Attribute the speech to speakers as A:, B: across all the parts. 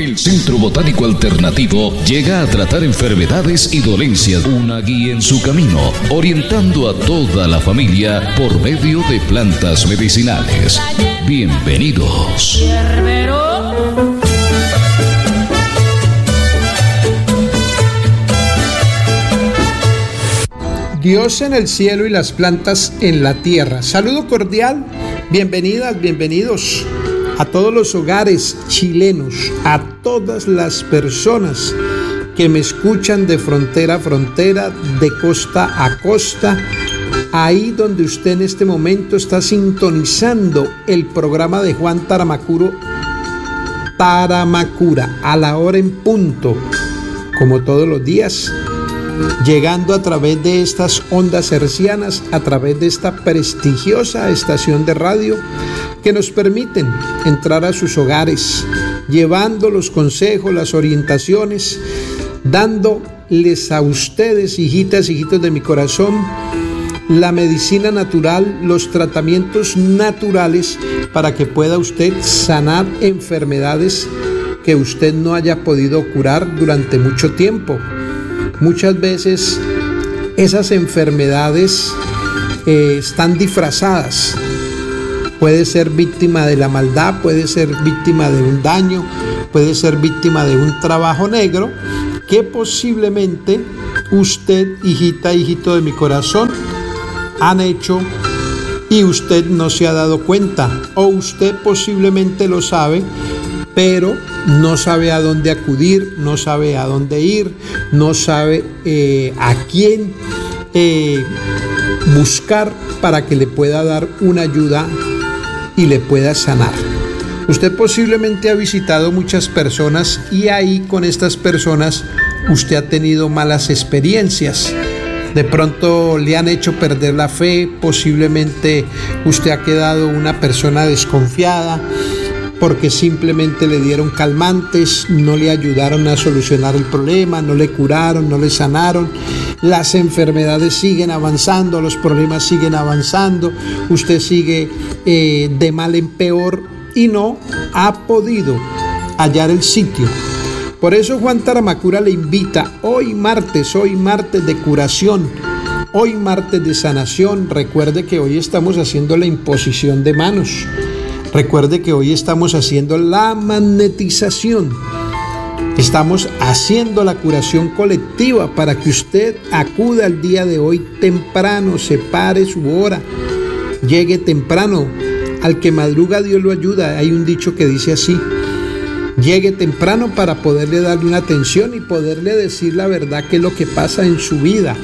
A: El Centro Botánico Alternativo llega a tratar enfermedades y dolencias, una guía en su camino, orientando a toda la familia por medio de plantas medicinales. Bienvenidos.
B: Dios en el cielo y las plantas en la tierra. Saludo cordial, bienvenidas, bienvenidos a todos los hogares chilenos, a todas las personas que me escuchan de frontera a frontera, de costa a costa, ahí donde usted en este momento está sintonizando el programa de Juan Taramacuro, Taramacura, a la hora en punto, como todos los días, llegando a través de estas ondas hercianas, a través de esta prestigiosa estación de radio que nos permiten entrar a sus hogares, llevando los consejos, las orientaciones, dándoles a ustedes, hijitas, hijitos de mi corazón, la medicina natural, los tratamientos naturales para que pueda usted sanar enfermedades que usted no haya podido curar durante mucho tiempo. Muchas veces esas enfermedades están disfrazadas. Puede ser víctima de la maldad, puede ser víctima de un daño, puede ser víctima de un trabajo negro que posiblemente usted, hijita, hijito de mi corazón, han hecho y usted no se ha dado cuenta, o usted posiblemente lo sabe, pero no sabe a dónde acudir, no sabe a dónde ir, no sabe a quién buscar para que le pueda dar una ayuda y le pueda sanar. Usted posiblemente ha visitado muchas personas y ahí con estas personas usted ha tenido malas experiencias. De pronto le han hecho perder la fe, posiblemente usted ha quedado una persona desconfiada, porque simplemente le dieron calmantes, no le ayudaron a solucionar el problema, no le curaron, no le sanaron. Las enfermedades siguen avanzando, los problemas siguen avanzando, usted sigue de mal en peor y no ha podido hallar el sitio. Por eso Juan Taramacura le invita hoy martes de curación, hoy martes de sanación. Recuerde que hoy estamos haciendo la imposición de manos. Recuerde que hoy estamos haciendo la magnetización. Estamos haciendo la curación colectiva para que usted acuda el día de hoy temprano, separe su hora, llegue temprano. Al que madruga Dios lo ayuda. Hay un dicho que dice así: llegue temprano para poderle darle una atención y poderle decir la verdad que es lo que pasa en su vida.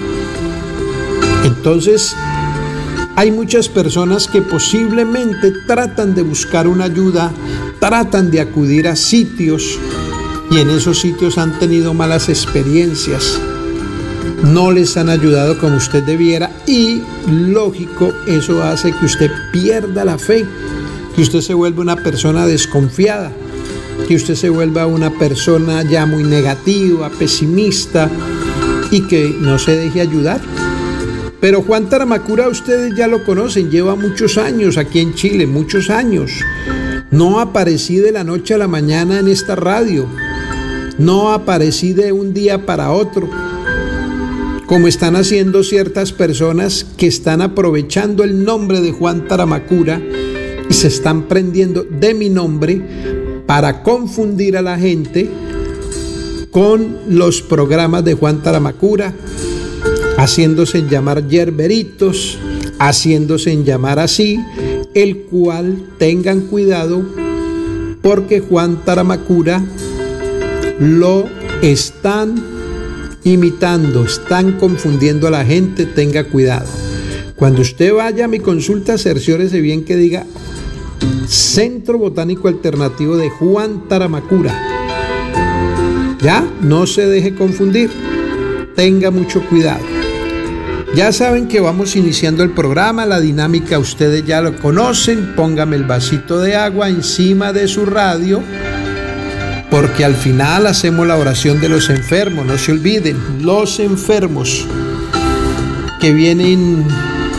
B: Entonces, hay muchas personas que posiblemente tratan de buscar una ayuda, tratan de acudir a sitios y en esos sitios han tenido malas experiencias. No les han ayudado como usted debiera y, lógico, eso hace que usted pierda la fe, que usted se vuelva una persona desconfiada, que usted se vuelva una persona ya muy negativa, pesimista y que no se deje ayudar. Pero Juan Taramacura ustedes ya lo conocen, lleva muchos años aquí en Chile, muchos años. No aparecí de la noche a la mañana en esta radio, no aparecí de un día para otro, como están haciendo ciertas personas que están aprovechando el nombre de Juan Taramacura y se están prendiendo de mi nombre para confundir a la gente con los programas de Juan Taramacura, haciéndose llamar yerberitos, haciéndose llamar así, el cual tengan cuidado porque Juan Taramacura lo están imitando, están confundiendo a la gente, tenga cuidado. Cuando usted vaya a mi consulta, cerciórese bien que diga Centro Botánico Alternativo de Juan Taramacura. Ya, no se deje confundir, tenga mucho cuidado. Ya saben que vamos iniciando el programa, la dinámica ustedes ya lo conocen. Póngame el vasito de agua encima de su radio, porque al final hacemos la oración de los enfermos. No se olviden, los enfermos que vienen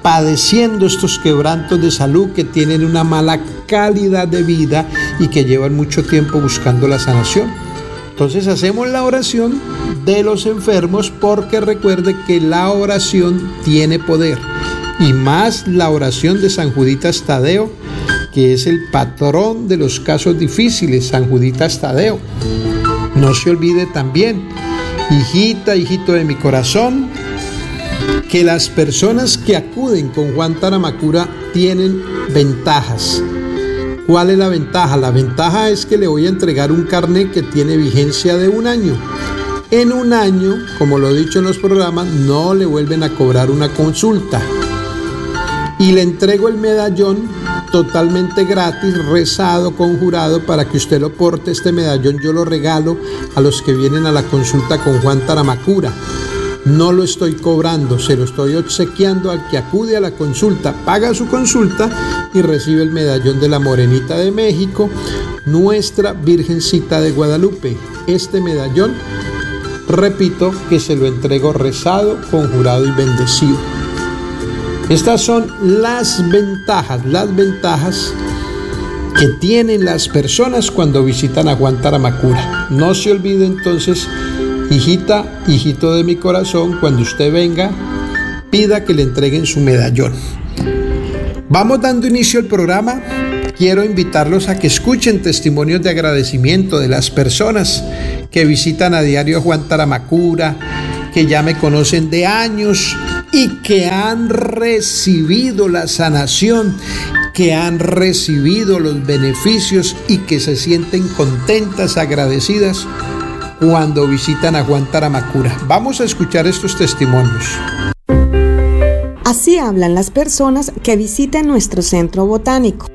B: padeciendo estos quebrantos de salud, que tienen una mala calidad de vida y que llevan mucho tiempo buscando la sanación. Entonces hacemos la oración de los enfermos, porque recuerde que la oración tiene poder, y más la oración de San Juditas Tadeo, que es el patrón de los casos difíciles, San Juditas Tadeo. No se olvide también, hijita, hijito de mi corazón, que las personas que acuden con Juan Taramacura tienen ventajas. ¿Cuál es la ventaja? La ventaja es que le voy a entregar un carnet que tiene vigencia de 1 año. En 1 año, como lo he dicho en los programas, no le vuelven a cobrar una consulta. Y le entrego el medallón totalmente gratis, rezado, conjurado, para que usted lo porte. Este medallón yo lo regalo a los que vienen a la consulta con Juan Taramacura. No lo estoy cobrando, se lo estoy obsequiando al que acude a la consulta, paga su consulta y recibe el medallón de la Morenita de México, nuestra Virgencita de Guadalupe. Este medallón, repito, que se lo entrego rezado, conjurado y bendecido. Estas son las ventajas que tienen las personas cuando visitan a Juan Taramacura. No se olvide entonces, hijita, hijito de mi corazón, cuando usted venga, pida que le entreguen su medallón. Vamos dando inicio al programa. Quiero invitarlos a que escuchen testimonios de agradecimiento de las personas que visitan a diario Juan Taramacura, que ya me conocen de años y que han recibido la sanación, que han recibido los beneficios y que se sienten contentas, agradecidas cuando visitan a Juan Taramacura. Vamos a escuchar estos testimonios.
C: Así hablan las personas que visitan nuestro centro botánico.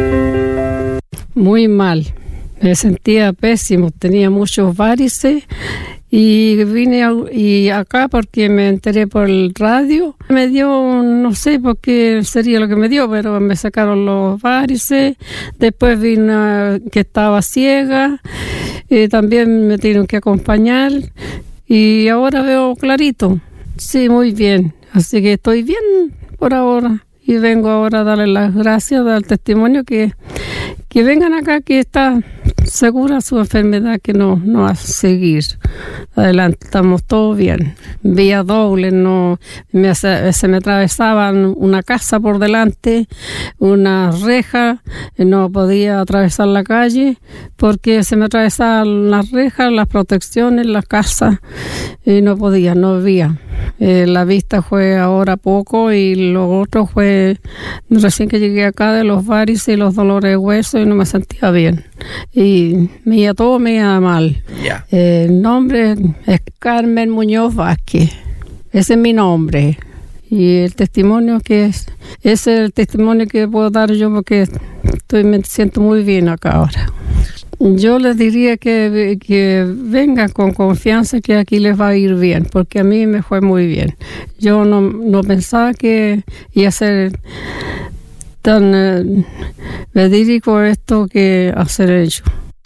D: Muy mal, me sentía pésimo, tenía muchos varices y vine acá porque me enteré por el radio. Me dio, no sé por qué sería lo que me dio, pero me sacaron los varices. Después vine que estaba ciega, también me tuvieron que acompañar y ahora veo clarito. Sí, muy bien, así que estoy bien por ahora. Y vengo ahora a darle las gracias, dar el testimonio que vengan acá, que está segura su enfermedad, que no va a seguir adelante, estamos todos bien. Vía doble, se me atravesaban una casa por delante, una reja, no podía atravesar la calle porque se me atravesaban las rejas, las protecciones, las casas, y no había. La vista fue ahora poco y lo otro fue recién que llegué acá, de los varices y los dolores de hueso, y no me sentía bien y todo me iba mal. El nombre es Carmen Muñoz Vázquez, ese es mi nombre, y el testimonio ese es el testimonio que puedo dar yo, porque me siento muy bien acá ahora. Yo les diría que vengan con confianza, que aquí les va a ir bien, porque a mí me fue muy bien. Yo no pensaba que iba a ser tan verídico esto que hacer ello.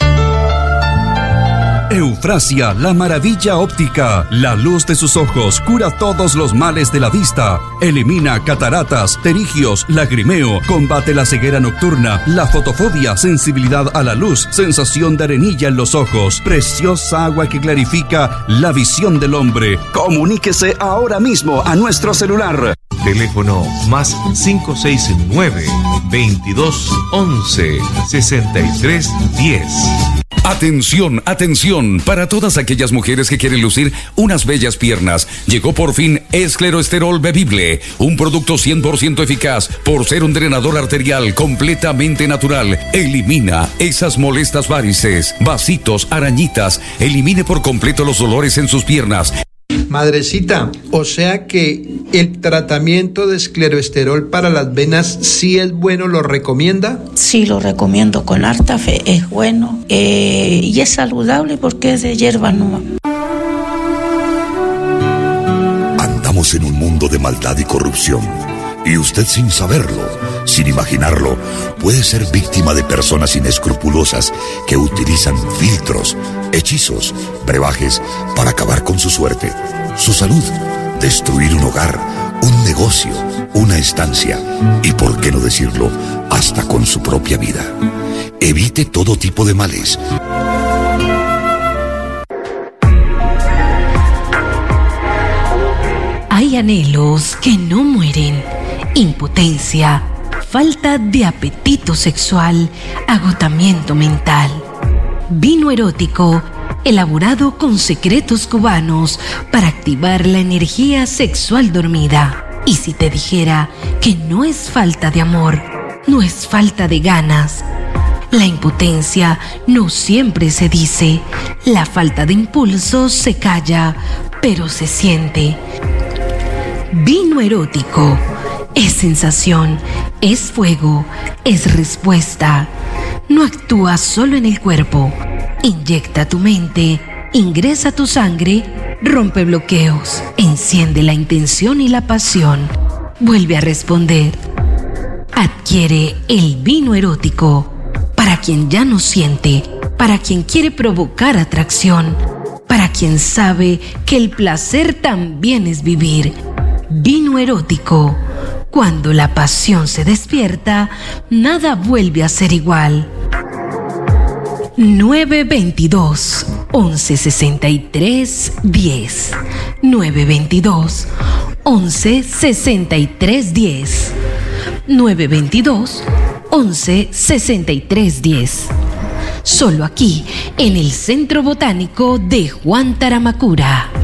E: Eufrasia, la maravilla óptica. La luz de sus ojos cura todos los males de la vista. Elimina cataratas, pterigios, lagrimeo. Combate la ceguera nocturna, la fotofobia, sensibilidad a la luz, sensación de arenilla en los ojos. Preciosa agua que clarifica la visión del hombre. Comuníquese ahora mismo a nuestro celular.
F: Teléfono más 569-2211-6310.
A: Atención, atención, para todas aquellas mujeres que quieren lucir unas bellas piernas. Llegó por fin Escleroesterol Bebible, un producto 100% eficaz por ser un drenador arterial completamente natural. Elimina esas molestas varices, vasitos, arañitas. Elimine por completo los dolores en sus piernas.
B: Madrecita, o sea que el tratamiento de escleroesterol para las venas sí es bueno, ¿lo recomienda?
G: Sí, lo recomiendo con harta fe, es bueno y es saludable porque es de hierba nueva.
H: Andamos en un mundo de maldad y corrupción, y usted, sin saberlo, sin imaginarlo, puede ser víctima de personas inescrupulosas que utilizan filtros, hechizos, brebajes para acabar con su suerte, su salud, destruir un hogar, un negocio, una estancia y, por qué no decirlo, hasta con su propia vida. Evite todo tipo de males.
I: Hay anhelos que no mueren: impotencia, falta de apetito sexual, agotamiento mental. Vino erótico, elaborado con secretos cubanos para activar la energía sexual dormida. Y si te dijera que no es falta de amor, no es falta de ganas. La impotencia no siempre se dice, la falta de impulso se calla, pero se siente. Vino erótico es sensación, es fuego, es respuesta. No actúa solo en el cuerpo. Inyecta tu mente, ingresa tu sangre, rompe bloqueos, enciende la intención y la pasión. Vuelve a responder. Adquiere el vino erótico para quien ya no siente, para quien quiere provocar atracción, para quien sabe que el placer también es vivir. Vino erótico. Cuando la pasión se despierta, nada vuelve a ser igual. 922 1163 10 922 1163 10 922 1163 10. Solo aquí, en el Centro Botánico de Juan Taramacura.